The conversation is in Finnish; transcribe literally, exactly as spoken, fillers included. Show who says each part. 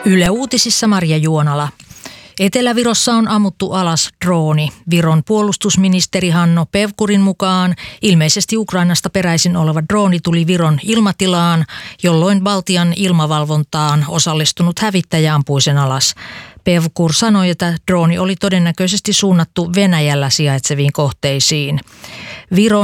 Speaker 1: Yle Uutisissa Marja Juonala. Etelä-Virossa on ammuttu alas drooni. Viron puolustusministeri Hanno Pevkurin mukaan ilmeisesti Ukrainasta peräisin oleva drooni tuli Viron ilmatilaan, jolloin Baltian ilmavalvontaan osallistunut hävittäjä ampui sen alas. Pevkur sanoi, että drooni oli todennäköisesti suunnattu Venäjällä sijaitseviin kohteisiin. Viron